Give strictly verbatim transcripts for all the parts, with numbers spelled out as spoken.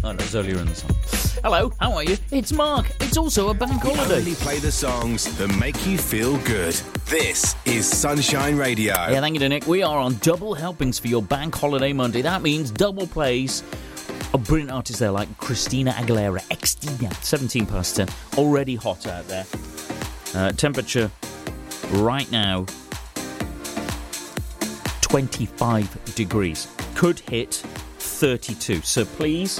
Oh, that was earlier in the song. Hello, how are you? It's Mark. It's also a bank holiday. We only play the songs that make you feel good. This is Sunshine Radio. Yeah, thank you to Nick. We are on double helpings for your bank holiday Monday. That means double plays of brilliant artists there like Christina Aguilera, Xtina, seventeen past ten. Already hot out there. Uh, temperature right now, twenty-five degrees. Could hit thirty-two. So please,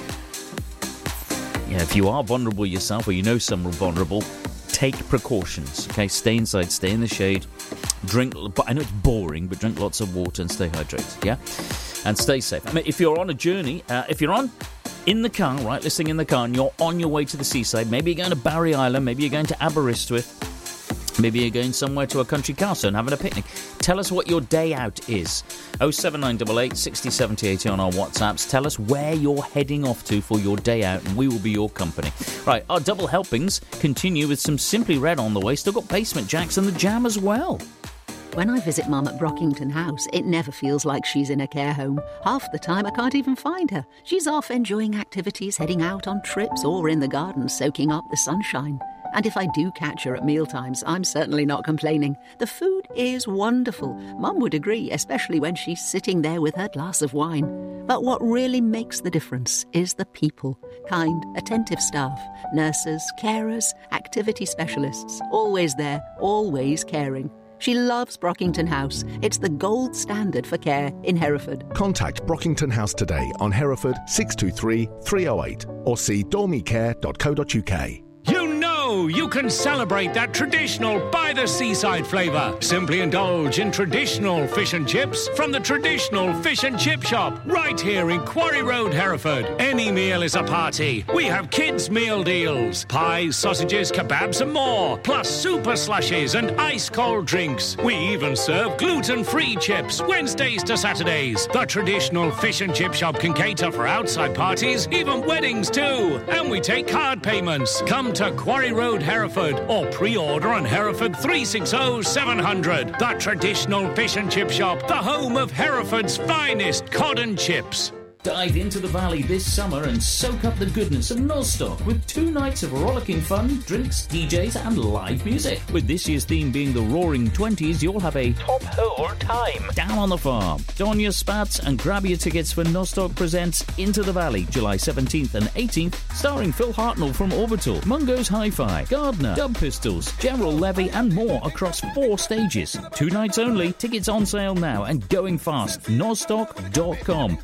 yeah, if you are vulnerable yourself or you know someone vulnerable, take precautions. Okay, stay inside, stay in the shade. Drink, but I know it's boring, but drink lots of water and stay hydrated. Yeah, and stay safe. I mean, if you're on a journey, uh, if you're on in the car, right, listening in the car, and you're on your way to the seaside, maybe you're going to Barry Island, maybe you're going to Aberystwyth. Maybe you're going somewhere to a country castle and having a picnic. Tell us what your day out is. oh seven nine eight eight, six oh, seven oh, eighty on our WhatsApps. Tell us where you're heading off to for your day out, and we will be your company. Right, our double helpings continue with some Simply Red on the way. Still got Basement Jacks and the Jam as well. When I visit Mum at Brockington House, it never feels like she's in a care home. Half the time I can't even find her. She's off enjoying activities, heading out on trips, or in the garden soaking up the sunshine. And if I do catch her at mealtimes, I'm certainly not complaining. The food is wonderful. Mum would agree, especially when she's sitting there with her glass of wine. But what really makes the difference is the people. Kind, attentive staff, nurses, carers, activity specialists. Always there, always caring. She loves Brockington House. It's the gold standard for care in Hereford. Contact Brockington House today on Hereford six two three, three oh eight or see dormicare dot co dot uk. You know you can celebrate that traditional by-the-seaside flavour. Simply indulge in traditional fish and chips from the traditional fish and chip shop right here in Quarry Road, Hereford. Any meal is a party. We have kids' meal deals. Pies, sausages, kebabs and more. Plus super slushes and ice-cold drinks. We even serve gluten-free chips Wednesdays to Saturdays. The traditional fish and chip shop can cater for outside parties, even weddings too. And we take card payments. Come to Quarry Road, Hereford, or pre-order on Hereford three six zero, seven hundred. The traditional fish and chip shop, the home of Hereford's finest cod and chips. Dive into the valley this summer and soak up the goodness of Nostock with two nights of rollicking fun, drinks, D Js and live music. With this year's theme being the Roaring Twenties, you'll have a top hole time down on the farm. Don your spats and grab your tickets for Nostock Presents Into the Valley, July seventeenth and eighteenth, starring Phil Hartnell from Orbital, Mungo's Hi-Fi, Gardner, Dub Pistols, General Levy and more across four stages. Two nights only, tickets on sale now and going fast. nostock dot com.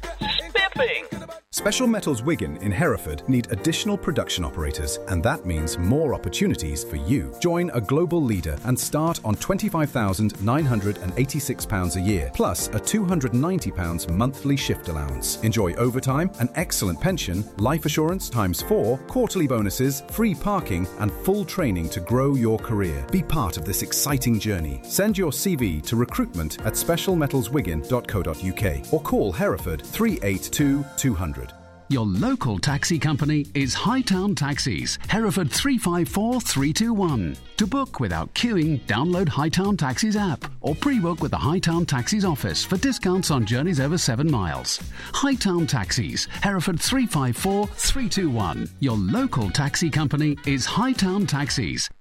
Special Metals Wigan in Hereford need additional production operators, and that means more opportunities for you. Join a global leader and start on twenty-five thousand nine hundred eighty-six pounds a year, plus a two hundred ninety pounds monthly shift allowance. Enjoy overtime, an excellent pension, life assurance times four, quarterly bonuses, free parking, and full training to grow your career. Be part of this exciting journey. Send your C V to recruitment at special metals wigan dot co dot uk or call Hereford three eight two, two hundred. Your local taxi company is Hightown Taxis, Hereford three five four, three two one. To book without queuing, download Hightown Taxis app or pre-book with the Hightown Taxis office for discounts on journeys over seven miles. Hightown Taxis, Hereford three five four, three two one. Your local taxi company is Hightown Taxis.